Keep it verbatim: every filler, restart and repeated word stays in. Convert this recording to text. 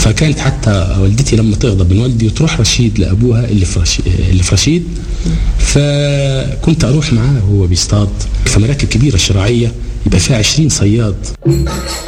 فكانت حتى والدتي لما تغضب من والدي وتروح رشيد لأبوها اللي في رشيد, اللي في رشيد فكنت أروح معاه وهو بيصطاد في مراكب كبيرة شراعية يبقى فيها عشرين صياد.